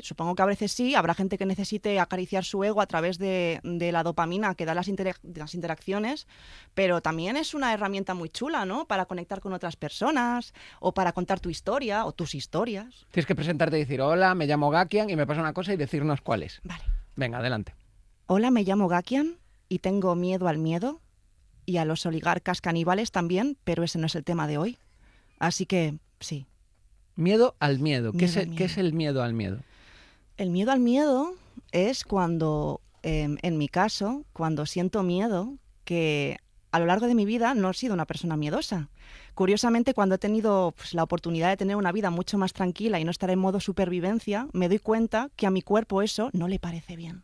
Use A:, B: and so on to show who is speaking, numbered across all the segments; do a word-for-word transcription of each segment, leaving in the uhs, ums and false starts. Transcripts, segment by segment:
A: supongo que a veces sí, habrá gente que necesite acariciar su ego a través de, de la dopamina que da las, interac- las interacciones, pero también es una herramienta muy chula, ¿no? Para conectar con otras personas o para contar tu historia o tus historias.
B: Tienes que presentarte y decir, hola, me llamo Gakian y me pasa una cosa y decirnos cuál es.
A: Vale.
B: Venga, adelante.
A: Hola, me llamo Gakian y tengo miedo al miedo y a los oligarcas caníbales también, pero ese no es el tema de hoy. Así que, sí.
B: Miedo al miedo. ¿Qué,
A: Miedo
B: es,
A: al
B: el,
A: miedo.
B: ¿Qué es el miedo al miedo?
A: El miedo al miedo es cuando, eh, en mi caso, cuando siento miedo, que a lo largo de mi vida no he sido una persona miedosa. Curiosamente, cuando he tenido pues, la oportunidad de tener una vida mucho más tranquila y no estar en modo supervivencia, me doy cuenta que a mi cuerpo eso no le parece bien.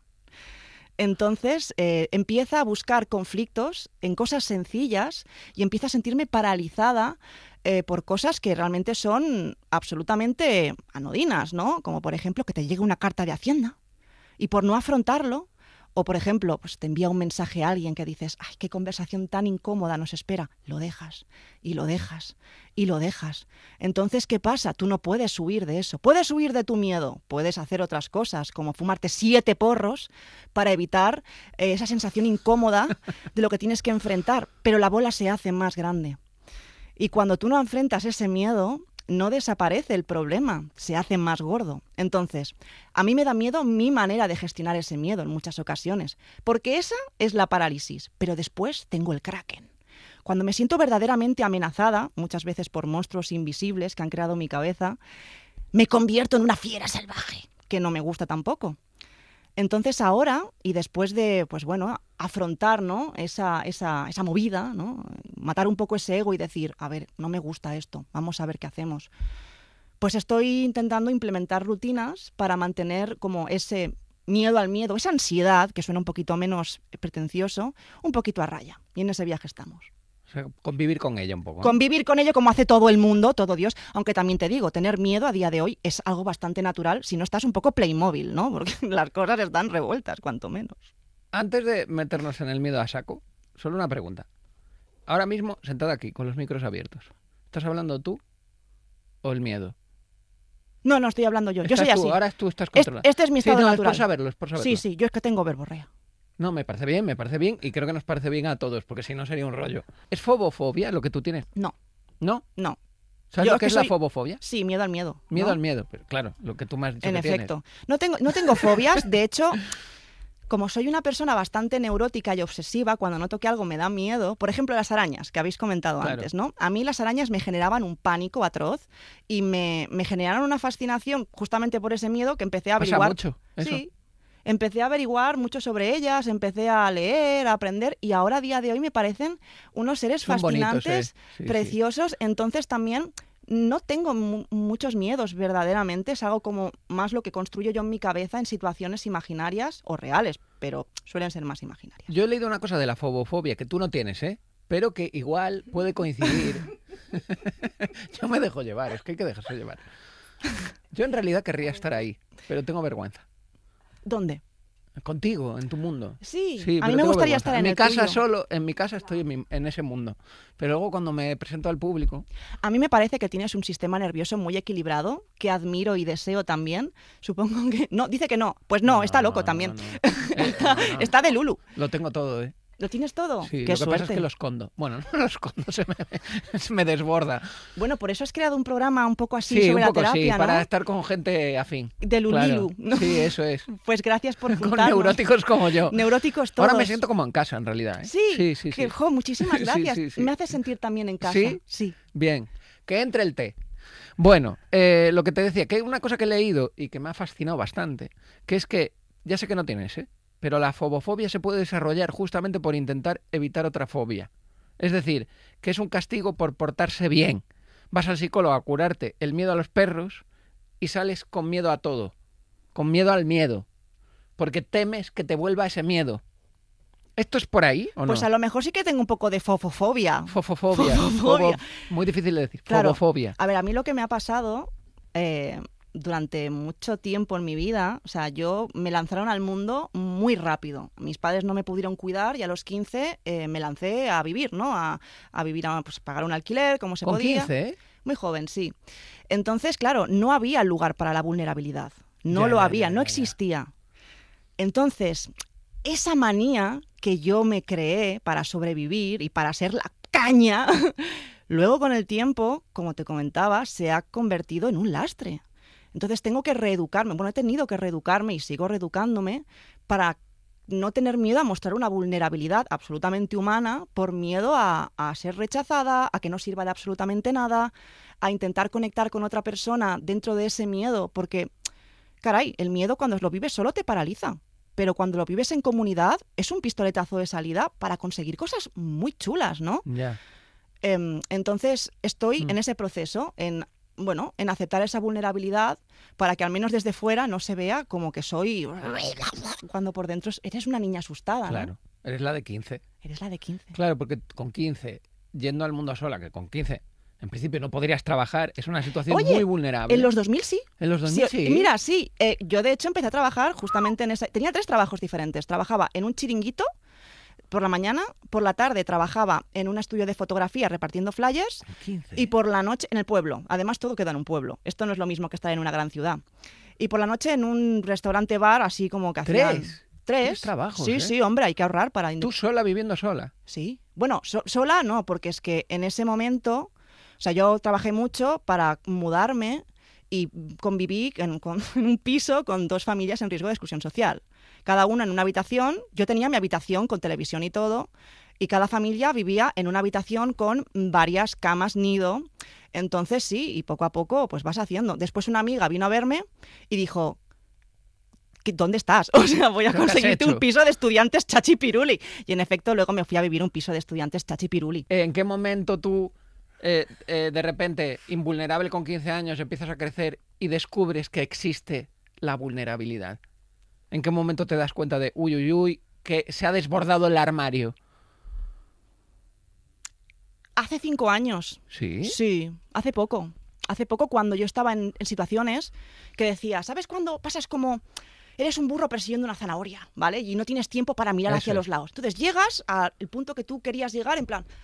A: Entonces eh, empieza a buscar conflictos en cosas sencillas y empieza a sentirme paralizada eh, por cosas que realmente son absolutamente anodinas, ¿no? Como por ejemplo que te llegue una carta de Hacienda y por no afrontarlo, o por ejemplo, pues te envía un mensaje a alguien que dices, ¡ay, qué conversación tan incómoda nos espera! Lo dejas, y lo dejas, y lo dejas. Entonces, ¿qué pasa? Tú no puedes huir de eso. Puedes huir de tu miedo, puedes hacer otras cosas, como fumarte siete porros para evitar eh, esa sensación incómoda de lo que tienes que enfrentar, pero la bola se hace más grande. Y cuando tú no enfrentas ese miedo, no desaparece el problema, se hace más gordo. Entonces, a mí me da miedo mi manera de gestionar ese miedo en muchas ocasiones, porque esa es la parálisis, pero después tengo el kraken. Cuando me siento verdaderamente amenazada, muchas veces por monstruos invisibles que han creado mi cabeza, me convierto en una fiera salvaje, que no me gusta tampoco. Entonces ahora, y después de, pues bueno, afrontar, ¿no? esa, esa, esa movida, ¿no? Matar un poco ese ego y decir, a ver, no me gusta esto, vamos a ver qué hacemos. Pues estoy intentando implementar rutinas para mantener como ese miedo al miedo, esa ansiedad, que suena un poquito menos pretencioso, un poquito a raya. Y en ese viaje estamos.
B: O sea, convivir con ella un poco, ¿no?
A: Convivir con ello como hace todo el mundo, todo Dios, aunque también te digo, tener miedo a día de hoy es algo bastante natural si no estás un poco Playmobil, ¿no? Porque las cosas están revueltas, cuanto menos.
B: Antes de meternos en el miedo a saco, solo una pregunta. Ahora mismo, sentada aquí, con los micros abiertos, ¿estás hablando tú o el miedo?
A: No, no, estoy hablando yo. Yo
B: Estás
A: soy
B: tú,
A: así.
B: ahora tú estás
A: Es-
B: controlado.
A: este es mi estado
B: sí, no,
A: natural.
B: Es por saberlo, es por saberlo.
A: Sí, sí, yo es que tengo verborrea.
B: No, me parece bien, me parece bien y creo que nos parece bien a todos, porque si no sería un rollo. ¿Es fobofobia lo que tú tienes?
A: No,
B: ¿No?
A: no.
B: ¿Sabes
A: Yo
B: lo
A: es
B: que
A: que
B: es la
A: soy-
B: fobofobia?
A: Sí, miedo al miedo.
B: Miedo
A: ¿no?
B: al miedo, pero claro, lo que tú me has dicho
A: En
B: que tienes.
A: efecto. No tengo, no tengo fobias, de hecho, como soy una persona bastante neurótica y obsesiva, cuando noto que algo me da miedo, por ejemplo las arañas, que habéis comentado
B: Claro.
A: antes, ¿no? A mí las arañas me generaban un pánico atroz y me, me generaron una fascinación justamente por ese miedo que empecé a
B: Pasa
A: averiguar.
B: mucho, eso.
A: Sí. Empecé a averiguar mucho sobre ellas, empecé a leer, a aprender y ahora a día de hoy me parecen unos seres
B: Son bonitos,
A: fascinantes,
B: eh. Sí, sí.
A: preciosos. Entonces también no tengo mu- muchos miedos verdaderamente, es algo como más lo que construyo yo en mi cabeza en situaciones imaginarias o reales, pero suelen ser más imaginarias.
B: Yo he leído una cosa de la fobofobia que tú no tienes, ¿eh? Pero que igual puede coincidir. Yo me dejo llevar, es que hay que dejarse llevar. Yo en realidad querría estar ahí, pero tengo vergüenza.
A: ¿Dónde?
B: Contigo, en tu mundo.
A: Sí,
B: Sí,
A: a
B: pero
A: mí me
B: tengo
A: gustaría
B: vergüenza.
A: estar en,
B: mi
A: el
B: casa
A: tuyo.
B: solo, en mi casa estoy en, mi- en ese mundo. Pero luego cuando me presento al público,
A: A mí me parece que tienes un sistema nervioso muy equilibrado, que admiro y deseo también. Supongo que... No, dice que no. Pues no, está loco también.
B: no. Eh, no, no.
A: Está de Lulu.
B: Lo tengo todo, ¿eh?
A: ¿Lo tienes todo?
B: Sí,
A: Qué
B: lo que
A: suerte.
B: pasa es que lo escondo. Bueno, no lo escondo, se me, se me desborda.
A: Bueno, por eso has creado un programa un poco así
B: Sí,
A: sobre
B: un poco
A: la terapia,
B: sí,
A: ¿no?
B: para estar con gente afín.
A: De Lulilu,
B: Claro.
A: ¿no?
B: Sí, eso es.
A: Pues gracias por
B: Con
A: juntarnos.
B: neuróticos como yo.
A: Neuróticos todos.
B: Ahora me siento como en casa, en realidad. ¿eh?
A: Sí,
B: sí, sí.
A: que,
B: sí.
A: jo, muchísimas
B: Sí,
A: gracias.
B: sí, sí.
A: Me hace sentir también en casa.
B: ¿Sí?
A: Sí.
B: Bien, que entre el té. Bueno, eh, lo que te decía, que hay una cosa que he leído y que me ha fascinado bastante, que es que, ya sé que no tienes, ¿eh? Pero la fobofobia se puede desarrollar justamente por intentar evitar otra fobia. Es decir, que es un castigo por portarse bien. Vas al psicólogo a curarte el miedo a los perros y sales con miedo a todo, con miedo al miedo, porque temes que te vuelva ese miedo. ¿Esto es por ahí o
A: Pues
B: no?
A: a lo mejor sí que tengo un poco de fofofobia.
B: Fofofobia.
A: Fofofobia.
B: Fobo- Muy difícil de decir.
A: Claro.
B: Fobofobia.
A: A ver, a mí lo que me ha pasado eh, durante mucho tiempo en mi vida, o sea, yo me lanzaron al mundo muy rápido. Mis padres no me pudieron cuidar y a los quince eh, me lancé a vivir, ¿no? A, a vivir, a pues, pagar un alquiler, como se
B: Con
A: podía.
B: quince, ¿eh?
A: Muy joven, sí. Entonces, claro, no había lugar para la vulnerabilidad. No
B: Ya,
A: lo
B: ya,
A: había,
B: ya,
A: no
B: ya,
A: existía. Entonces, esa manía que yo me creé para sobrevivir y para ser la caña, luego con el tiempo, como te comentaba, se ha convertido en un lastre. Entonces tengo que reeducarme, bueno, he tenido que reeducarme y sigo reeducándome para no tener miedo a mostrar una vulnerabilidad absolutamente humana por miedo a, a ser rechazada, a que no sirva de absolutamente nada, a intentar conectar con otra persona dentro de ese miedo, porque, caray, el miedo cuando lo vives solo te paraliza, pero cuando lo vives en comunidad es un pistoletazo de salida para conseguir cosas muy chulas, ¿no?
B: Ya.
A: Eh, entonces estoy
B: Mm.
A: en ese proceso, en bueno, en aceptar esa vulnerabilidad para que al menos desde fuera no se vea como que soy cuando por dentro eres una niña asustada,
B: Claro,
A: ¿no?
B: eres la de quince.
A: Eres la de quince.
B: Claro, porque con quince, yendo al mundo sola, que con quince, en principio no podrías trabajar, es una situación
A: Oye,
B: muy vulnerable.
A: En los dos mil sí.
B: En los dos mil sí.
A: Mira, sí. Eh, yo de hecho empecé a trabajar justamente en esa... Tenía tres trabajos diferentes. Trabajaba en un chiringuito por la mañana, por la tarde trabajaba en un estudio de fotografía repartiendo flyers
B: Con quince.
A: y por la noche en el pueblo. Además, todo queda en un pueblo. Esto no es lo mismo que estar en una gran ciudad. Y por la noche en un restaurante-bar, así como que hacían...
B: ¿Tres?
A: Tres.
B: Tres trabajos,
A: Sí,
B: ¿eh?
A: sí, hombre, hay que ahorrar para...
B: Tú sola viviendo sola.
A: Sí. Bueno, so- sola no, porque es que en ese momento, o sea, yo trabajé mucho para mudarme y conviví en, con- en un piso con dos familias en riesgo de exclusión social. Cada una en una habitación. Yo tenía mi habitación con televisión y todo, y cada familia vivía en una habitación con varias camas nido. Entonces sí, y poco a poco pues vas haciendo. Después una amiga vino a verme y dijo... ¿Dónde estás? O sea, voy a
B: ¿Qué has
A: conseguirte
B: hecho?
A: un piso de estudiantes chachipiruli. Y en efecto, luego me fui a vivir un piso de estudiantes chachipiruli.
B: ¿En qué momento tú, eh, eh, de repente, invulnerable con quince años, empiezas a crecer y descubres que existe la vulnerabilidad? ¿En qué momento te das cuenta de, uy, uy, uy, que se ha desbordado el armario?
A: Hace cinco años.
B: ¿Sí?
A: Sí, hace poco. Hace poco cuando yo estaba en, en situaciones que decía, ¿sabes cuándo pasas como... Eres un burro persiguiendo una zanahoria, ¿vale? Y no tienes tiempo para mirar
B: Eso
A: hacia
B: es.
A: los lados. Entonces llegas al punto que tú querías llegar en plan...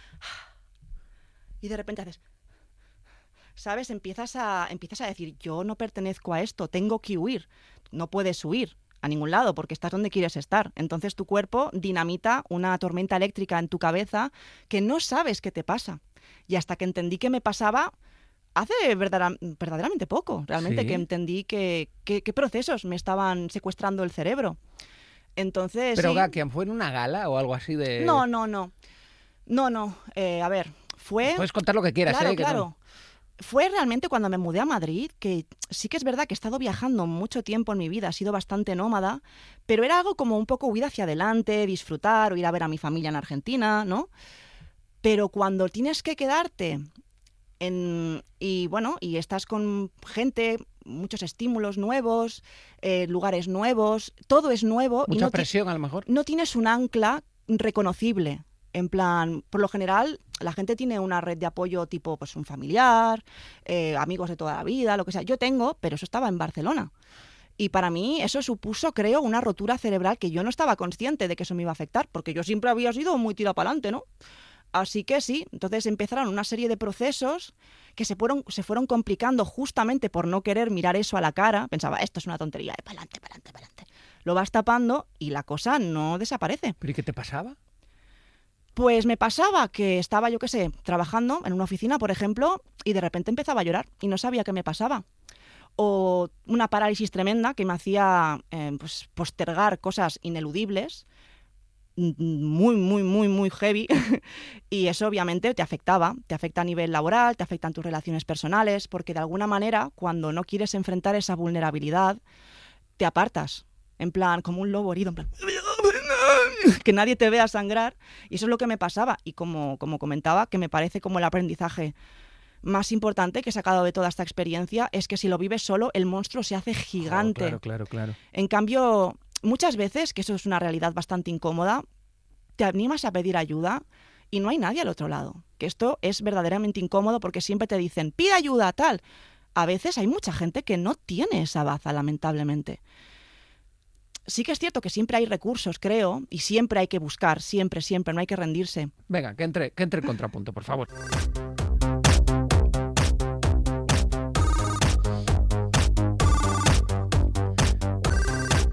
A: Y de repente haces... ¿Sabes? Empiezas a, empiezas a decir, yo no pertenezco a esto, tengo que huir. No puedes huir a ningún lado porque estás donde quieres estar. Entonces tu cuerpo dinamita una tormenta eléctrica en tu cabeza que no sabes qué te pasa. Y hasta que entendí que me pasaba... Hace verdadera- verdaderamente poco, realmente,
B: ¿Sí?
A: que entendí que, que- qué procesos me estaban secuestrando el cerebro. Entonces,
B: Pero,
A: sí.
B: Gakian, ¿fue en una gala o algo así de...?
A: No, no, no. No, no. Eh, a ver, fue...
B: Puedes contar lo que quieras,
A: Claro,
B: ¿eh? Que
A: claro.
B: no-
A: Fue realmente cuando me mudé a Madrid, que sí que es verdad que he estado viajando mucho tiempo en mi vida, he sido bastante nómada, pero era algo como un poco huir hacia adelante, disfrutar o ir a ver a mi familia en Argentina, ¿no? Pero cuando tienes que quedarte en, y bueno, y estás con gente, muchos estímulos nuevos, eh, lugares nuevos, todo es nuevo y
B: Mucha
A: no, ti-
B: presión, a lo mejor.
A: no tienes un ancla reconocible. En plan, por lo general, la gente tiene una red de apoyo tipo pues un familiar, eh, amigos de toda la vida, lo que sea. Yo tengo, pero eso estaba en Barcelona. Y para mí eso supuso, creo, una rotura cerebral que yo no estaba consciente de que eso me iba a afectar, porque yo siempre había sido muy tirado para adelante, ¿no? Así que sí, entonces empezaron una serie de procesos que se fueron, se fueron complicando justamente por no querer mirar eso a la cara. Pensaba, esto es una tontería, eh, para adelante, para adelante, para adelante. Lo vas tapando y la cosa no desaparece.
B: ¿Pero y qué te pasaba?
A: Pues me pasaba que estaba, yo qué sé, trabajando en una oficina, por ejemplo, y de repente empezaba a llorar y no sabía qué me pasaba. O una parálisis tremenda que me hacía eh, pues, postergar cosas ineludibles, m- muy, muy, muy, muy heavy. Y eso obviamente te afectaba. Te afecta a nivel laboral, te afecta en tus relaciones personales, porque de alguna manera, cuando no quieres enfrentar esa vulnerabilidad, te apartas. En plan, como un lobo herido, en plan... que nadie te vea sangrar, y eso es lo que me pasaba, y como, como comentaba, que me parece como el aprendizaje más importante que he sacado de toda esta experiencia, es que si lo vives solo, el monstruo se hace gigante.
B: Oh, claro, claro, claro.
A: En cambio, muchas veces, que eso es una realidad bastante incómoda, te animas a pedir ayuda y no hay nadie al otro lado, que esto es verdaderamente incómodo porque siempre te dicen, pide ayuda, tal. A veces hay mucha gente que no tiene esa baza, lamentablemente. Sí que es cierto que siempre hay recursos, creo, y siempre hay que buscar, siempre, siempre, no hay que rendirse.
B: Venga, que entre, que entre el contrapunto, por favor.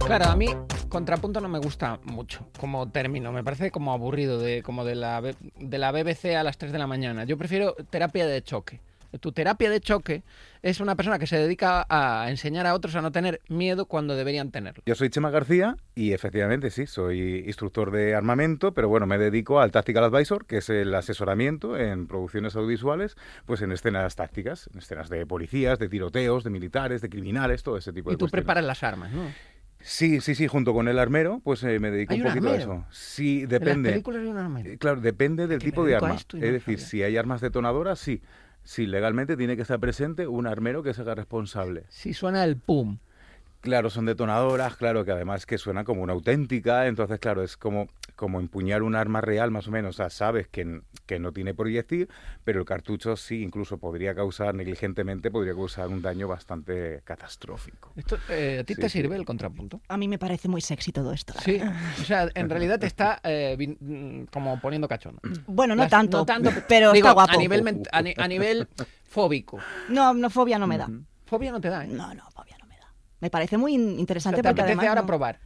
B: Claro, a mí contrapunto no me gusta mucho como término, me parece como aburrido, de, como de la, de la B B C a las tres de la mañana. Yo prefiero terapia de choque. Tu terapia de choque es una persona que se dedica a enseñar a otros a no tener miedo cuando deberían tenerlo.
C: Yo soy Chema García y efectivamente sí, soy instructor de armamento, pero bueno, me dedico al Tactical Advisor, que es el asesoramiento en producciones audiovisuales, pues en escenas tácticas, en escenas de policías, de tiroteos, de militares, de criminales, todo ese tipo de
B: cosas. Y tú
C: cuestiones.
B: preparas las armas, ¿no?
C: Sí, sí, sí, junto con el armero, pues eh, me dedico
B: ¿Hay
C: un
B: un
C: poquito
B: armero?
C: a eso. Sí, depende.
B: ¿En las películas hay un armero?
C: Eh, Claro, depende del
B: Que
C: tipo
B: me
C: de
B: dedico a
C: arma.
B: esto y
C: Es
B: no
C: decir,
B: sabía.
C: si hay armas detonadoras, sí. Sí, legalmente tiene que estar presente un armero que se haga responsable.
B: Si suena el pum.
C: Claro, son detonadoras, claro, que además que suena como una auténtica, entonces claro, es como, como empuñar un arma real más o menos, o sea, sabes que, n- que no tiene proyectil, pero el cartucho sí, incluso podría causar, negligentemente, podría causar un daño bastante catastrófico.
B: Esto, eh, ¿A ti
C: Sí,
B: te
C: sí.
B: sirve el contrapunto?
A: A mí me parece muy sexy todo esto. la
B: Sí,
A: verdad.
B: o sea, en realidad te está eh, vin- mm, como poniendo cachondo.
A: Bueno, no
B: Las-
A: tanto,
B: no tanto,
A: pero
B: digo,
A: está guapo.
B: A nivel, ment- a, ni- a nivel fóbico.
A: No, no, fobia no me da.
C: Ujú.
B: Fobia no te da, ¿eh?
A: No, no, fobia no me da. Me parece muy in-
B: O
A: interesante
B: sea, te
A: porque
B: apetece
A: además
B: ahora
A: no-
B: probar.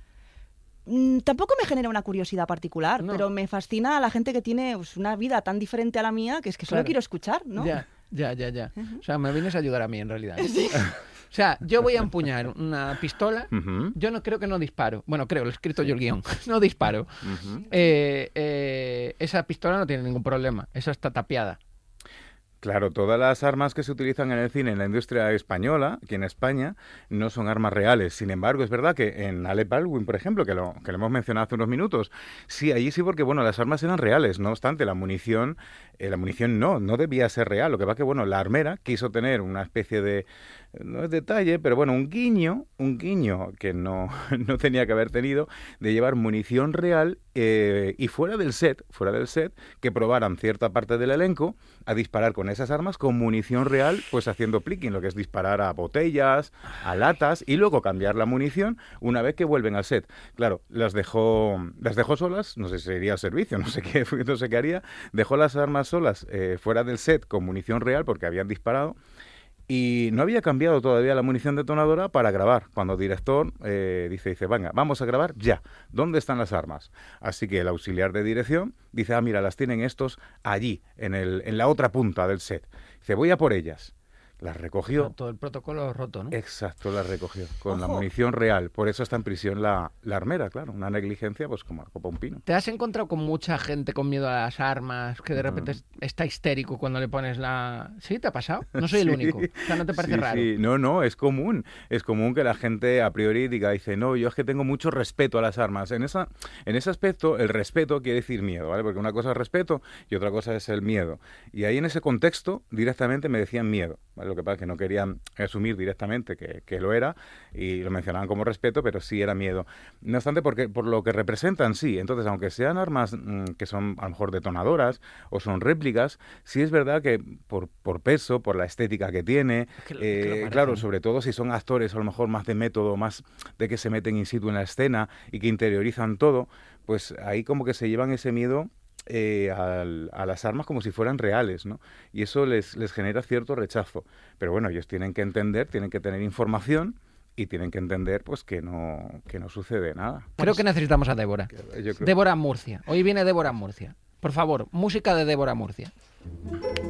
A: Mm, tampoco me genera una curiosidad particular,
B: No.
A: pero me fascina a la gente que tiene pues, una vida tan diferente a la mía que es que solo
B: Claro.
A: quiero escuchar, ¿no?
B: Ya, ya, ya, ya. O sea, me vienes a ayudar a mí en realidad. O sea, yo voy a empuñar una pistola.
C: Ujú,
B: Yo no creo que no disparo. Bueno, creo, lo he escrito yo el guión. No disparo.
C: ujú.
B: Eh, eh, esa pistola no tiene ningún problema. Esa está tapiada.
C: Claro, todas las armas que se utilizan en el cine, en la industria española, aquí en España, no son armas reales. Sin embargo, es verdad que en Alec Baldwin, por ejemplo, que lo, que lo hemos mencionado hace unos minutos, sí, allí sí, porque bueno, las armas eran reales. No obstante, la munición, eh, la munición no, no debía ser real. Lo que pasa que bueno, la armera quiso tener una especie de, no es detalle, pero bueno, un guiño, un guiño que no, no tenía que haber tenido, de llevar munición real eh, y fuera del set, fuera del set, que probaran cierta parte del elenco a disparar con esas armas con munición real, pues haciendo plicking, lo que es disparar a botellas, a latas y luego cambiar la munición una vez que vuelven al set. Claro, las dejó, las dejó solas, no sé si sería el servicio, no sé qué, no sé qué haría, dejó las armas solas eh, fuera del set con munición real porque habían disparado. Y no había cambiado todavía la munición detonadora para grabar. Cuando el director eh, dice, dice, venga, vamos a grabar ya. ¿Dónde están las armas? Así que el auxiliar de dirección dice, ah, mira, las tienen estos allí, en, el, en la otra punta del set. Dice, voy a por ellas. Las recogió.
B: Todo el protocolo roto, ¿no?
C: Exacto, las recogió. Con la
A: Ojo.
C: munición real. Por eso está en prisión la, la armera, claro. Una negligencia, pues como la copa un pino.
B: ¿Te has encontrado con mucha gente con miedo a las armas, que de repente
C: Mm.
B: es- está histérico cuando le pones la... ¿Sí? ¿Te ha pasado? No soy el
C: Sí.
B: único. O sea, ¿no te parece
C: Sí,
B: raro?
C: sí. No, no, es común. Es común que la gente a priori diga, dice, no, yo es que tengo mucho respeto a las armas. En esa, en ese aspecto, el respeto quiere decir miedo, ¿vale? Porque una cosa es respeto y otra cosa es el miedo. Y ahí en ese contexto, directamente me decían miedo, ¿vale? Lo que pasa es que no querían asumir directamente que, que lo era y lo mencionaban como respeto, pero sí era miedo. No obstante, porque, por lo que representan, sí. Entonces, aunque sean armas mm, que son a lo mejor detonadoras o son réplicas, sí es verdad que por, por peso, por la estética que tiene,
B: que lo-
C: eh,
B: que lo parece,
C: claro,
B: ¿no?
C: sobre todo si son actores a lo mejor más de método, más de que se meten in situ en la escena y que interiorizan todo, pues ahí como que se llevan ese miedo eh, al- a las armas como si fueran reales, ¿no? Y eso les, les genera cierto rechazo. Pero bueno, ellos tienen que entender, tienen que tener información y tienen que entender pues que no, que no sucede nada.
B: Creo que necesitamos a Débora.
C: Yo creo-
B: Débora Murcia. Hoy viene Débora Murcia. Por favor, música de Débora Murcia.